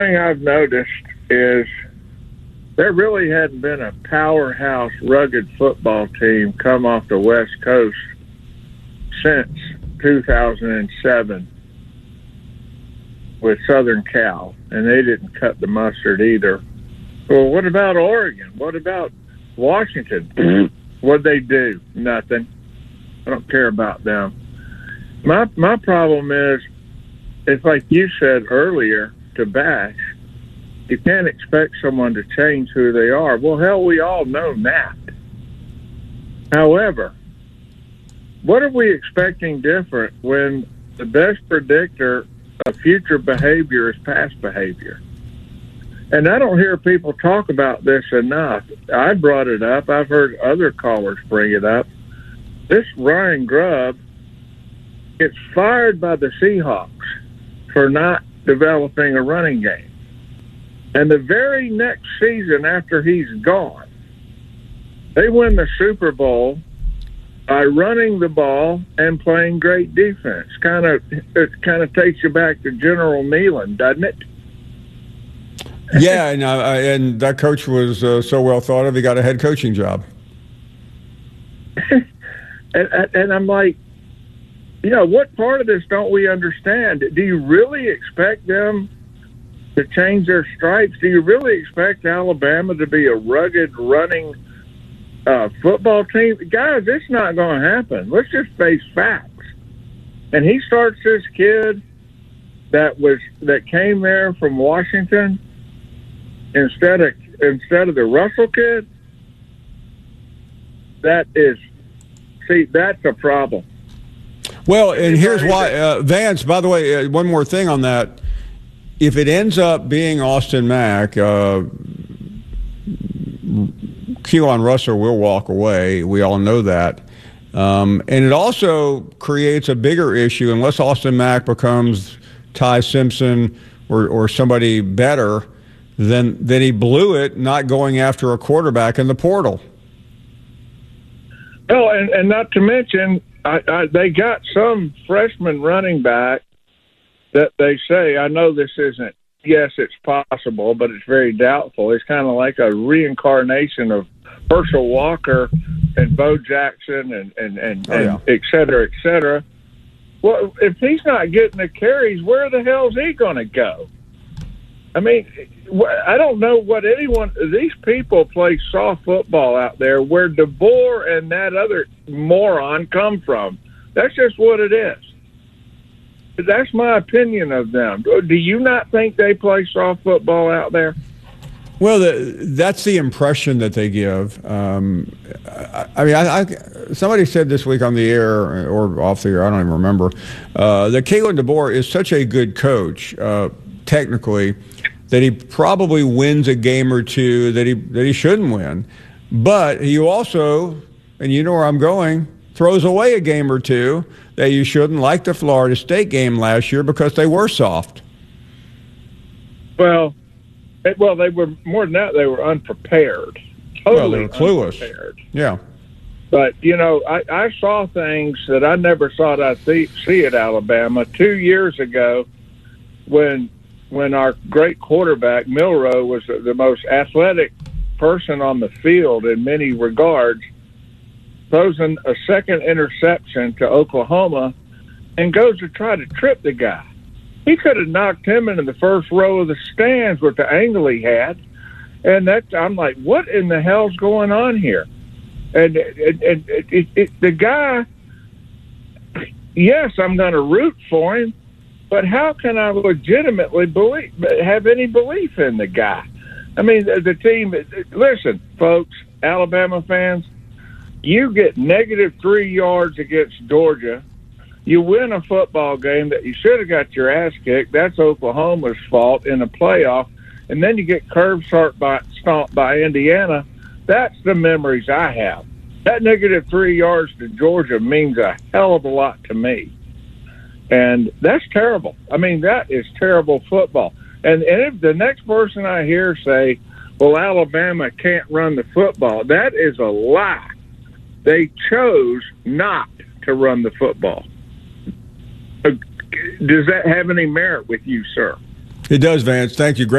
thing I've noticed is there really hadn't been a powerhouse, rugged football team come off the West Coast since 2007 with Southern Cal, and they didn't cut the mustard either. Well, what about Oregon? What about Washington? What'd they do? Nothing. I don't care about them. My problem is, it's like you said earlier to Bash, you can't expect someone to change who they are. Well, hell, we all know that. However, what are we expecting different when the best predictor of future behavior is past behavior? And I don't hear people talk about this enough. I brought it up. I've heard other callers bring it up. This Ryan Grubb gets fired by the Seahawks for not developing a running game. And the very next season after he's gone, they win the Super Bowl by running the ball and playing great defense. It kind of takes you back to General Nealon, doesn't it? Yeah, and that coach was so well thought of, he got a head coaching job. and I'm like, what part of this don't we understand? Do you really expect them to change their stripes? Do you really expect Alabama to be a rugged, running football team? Guys, it's not going to happen. Let's just face facts. And he starts this kid that came there from Washington instead of the Russell kid. That's a problem. Well, and here's why, Vance. By the way, one more thing on that. If it ends up being Austin Mack, Keelan Russell will walk away. We all know that. And it also creates a bigger issue unless Austin Mack becomes Ty Simpson or somebody better, then he blew it not going after a quarterback in the portal. Oh, and not to mention, they got some freshman running back that they say, I know this isn't, yes, it's possible, but it's very doubtful. It's kind of like a reincarnation of Herschel Walker and Bo Jackson and et cetera, et cetera. Well, if he's not getting the carries, where the hell is he going to go? I mean, I don't know what these people play soft football out there where DeBoer and that other moron come from. That's just what it is. That's my opinion of them. Do you not think they play soft football out there? Well, that's the impression that they give. Somebody said this week on the air or off the air, I don't even remember, that Kalen DeBoer is such a good coach, technically, that he probably wins a game or two that he shouldn't win. But he also, and you know where I'm going, throws away a game or two that you shouldn't, like the Florida State game last year, because they were soft. Well, they were more than that. They were unprepared. Totally, they were clueless. Unprepared. Yeah. But, I saw things that I never thought I'd see at Alabama 2 years ago when our great quarterback, Milroe, was the most athletic person on the field in many regards, throws a second interception to Oklahoma and goes to try to trip the guy. He could have knocked him into the first row of the stands with the angle he had. And I'm like, what in the hell's going on here? And the guy, yes, I'm going to root for him, but how can I legitimately have any belief in the guy? I mean, the team, listen, folks, Alabama fans, you get -3 yards against Georgia. You win a football game that you should have got your ass kicked. That's Oklahoma's fault in a playoff. And then you get curb stomped by Indiana. That's the memories I have. That -3 yards to Georgia means a hell of a lot to me. And that's terrible. I mean, that is terrible football. And if the next person I hear say, well, Alabama can't run the football, that is a lie. They chose not to run the football. Does that have any merit with you, sir? It does, Vance. Thank you. Great.